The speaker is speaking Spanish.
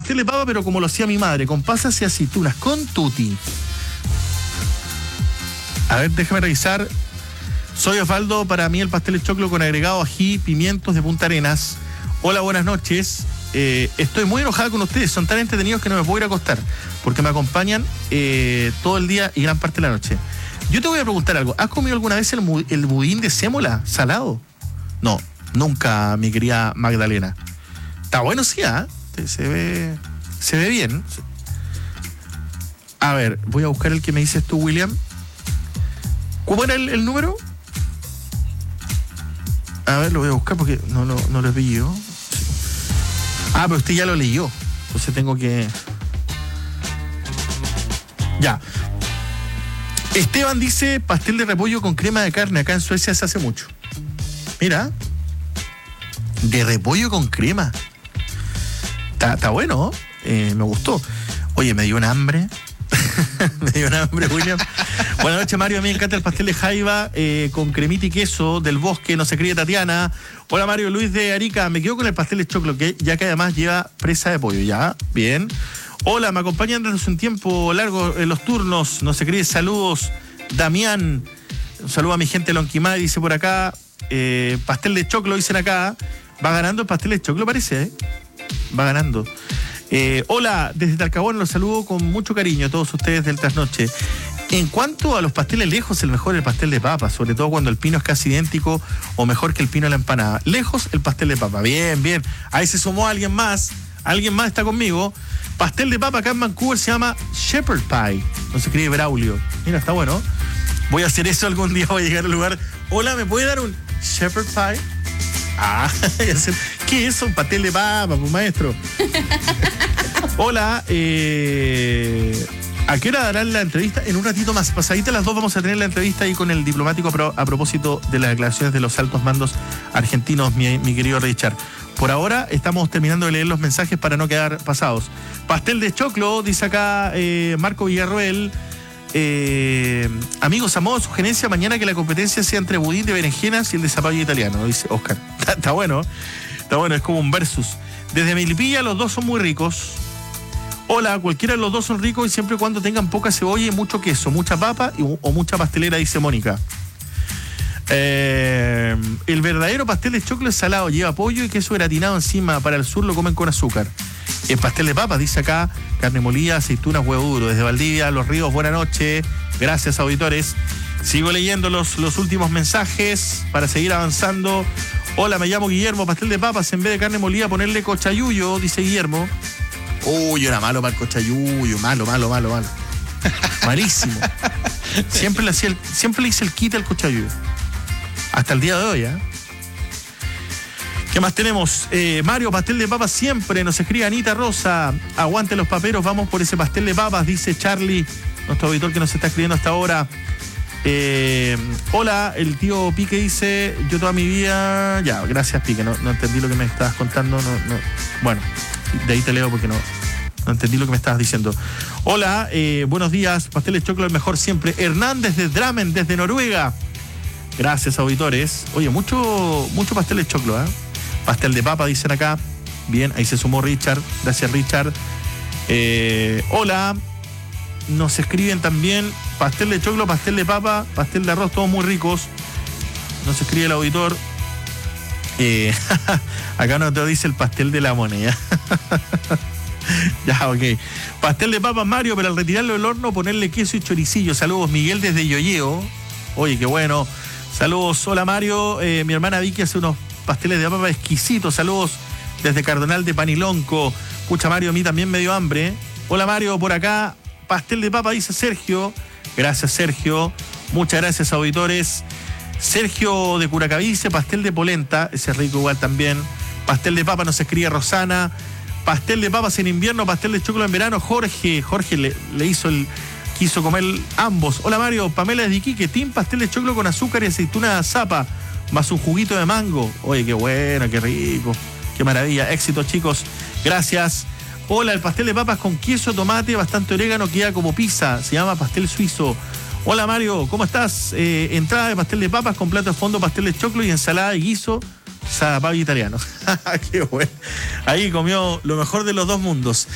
pastel de papa, pero como lo hacía mi madre, con pasas y aceitunas, con tutti. A ver, déjame revisar. Soy Osvaldo, para mí el pastel de choclo con agregado ají, pimientos de Punta Arenas. Hola, buenas noches. Estoy muy enojada con ustedes, son tan entretenidos que no me puedo ir a acostar, porque me acompañan todo el día y gran parte de la noche. Yo te voy a preguntar algo, ¿has comido alguna vez el budín de sémola salado? No, nunca, mi querida Magdalena. Está bueno, sí, ¿eh? Se ve bien. A ver, voy a buscar el que me dices tú, William. ¿Cómo era el número? A ver, lo voy a buscar porque no lo pillo. Ah, pero usted ya lo leyó. Entonces tengo que... Ya. Esteban dice pastel de repollo con crema de carne. Acá en Suecia se hace mucho. Mira. De repollo con crema. Está bueno. Me gustó. Oye, me dio un hambre. Me dio un hambre, William. Buenas noches, Mario. A mí me encanta el pastel de jaiba con cremita y queso del bosque. No se críe Tatiana. Hola, Mario. Luis de Arica. Me quedo con el pastel de choclo, ya que además lleva presa de pollo. Ya, bien. Hola, me acompañan desde hace un tiempo largo en los turnos. No se críe. Saludos, Damián. Un saludo a mi gente de Lonquimay, dice por acá. Pastel de choclo, dicen acá. Va ganando el pastel de choclo, parece, ¿eh? Va ganando. Hola, desde Talcahuano los saludo con mucho cariño a todos ustedes del Trasnoche. En cuanto a los pasteles lejos, el mejor es el pastel de papa, sobre todo cuando el pino es casi idéntico o mejor que el pino de la empanada. Lejos, el pastel de papa. Bien, bien. Ahí se sumó alguien más. Alguien más está conmigo. Pastel de papa acá en Vancouver se llama Shepherd Pie. No se escribe Braulio. Mira, está bueno. Voy a hacer eso algún día, voy a llegar al lugar. Hola, ¿me puede dar un Shepherd Pie? Ah, ¿qué es eso? Un pastel de papa, pues, maestro. Hola, ¿a qué hora darán la entrevista? En un ratito más. Pasadita las 2 vamos a tener la entrevista ahí con el diplomático a propósito de las declaraciones de los altos mandos argentinos, mi querido Richard. Por ahora estamos terminando de leer los mensajes para no quedar pasados. Pastel de choclo, dice acá Marco Villarroel. Amigos, a modo de sugerencia, mañana que la competencia sea entre budín de berenjenas y el de zapallo italiano, dice Oscar. Está bueno, es como un versus. Desde Melipilla los dos son muy ricos. Hola, cualquiera de los dos son ricos y siempre y cuando tengan poca cebolla y mucho queso, mucha papa o mucha pastelera, dice Mónica. El verdadero pastel de choclo es salado, lleva pollo y queso gratinado encima. Para el sur lo comen con azúcar. El pastel de papas, dice acá, carne molida, aceitunas, huevo duro. Desde Valdivia, Los Ríos, buena noche. Gracias, auditores. Sigo leyendo los últimos mensajes para seguir avanzando. Hola, me llamo Guillermo. Pastel de papas, en vez de carne molida, ponerle cochayuyo, dice Guillermo. Uy, era malo para el cochayuyo. Malo. Malísimo. Siempre le hice el quite al cochayuyo. Hasta el día de hoy, ¿eh? ¿Qué más tenemos? Mario, pastel de papas siempre. Nos escribe Anita Rosa. Aguante los paperos, vamos por ese pastel de papas, dice Charlie, nuestro auditor que nos está escribiendo hasta ahora. Hola, el tío Pique dice, yo toda mi vida... Ya, gracias Pique, no entendí lo que me estabas contando. Bueno, de ahí te leo porque no entendí lo que me estabas diciendo. Hola, buenos días. Pastel de choclo el mejor siempre. Hernández de Drammen, desde Noruega. Gracias, auditores. Oye, mucho pastel de choclo, ¿eh? Pastel de papa, dicen acá. Bien, ahí se sumó Richard. Gracias, Richard. Hola. Nos escriben también pastel de choclo, pastel de papa, pastel de arroz, todos muy ricos. Nos escribe el auditor. Acá nos dice el pastel de la moneda. Ya, ok. Pastel de papa, Mario, pero al retirarlo del horno, ponerle queso y choricillo. Saludos, Miguel, desde Yoyeo. Oye, qué bueno. Saludos, hola Mario. Mi hermana Vicky hace unos pasteles de papa exquisitos. Saludos desde Cardonal de Panilonco. Pucha, Mario, a mí también me dio hambre. Hola Mario, por acá. Pastel de papa, dice Sergio. Gracias, Sergio. Muchas gracias, auditores. Sergio de Curacaví dice pastel de polenta. Ese es rico igual también. Pastel de papa nos escribe Rosana. Pastel de papas en invierno, pastel de choclo en verano. Jorge le quiso comer ambos. Hola Mario, Pamela desde Iquique. Team pastel de choclo con azúcar y aceituna de zapa, más un juguito de mango. Oye, qué bueno, qué rico. Qué maravilla. Éxito, chicos. Gracias. Hola, el pastel de papas con queso, tomate, bastante orégano, queda como pizza. Se llama pastel suizo. Hola Mario, ¿cómo estás? Entrada de pastel de papas con plato de fondo, pastel de choclo y ensalada de guiso, zapallo italiano. Qué bueno. Ahí comió lo mejor de los dos mundos.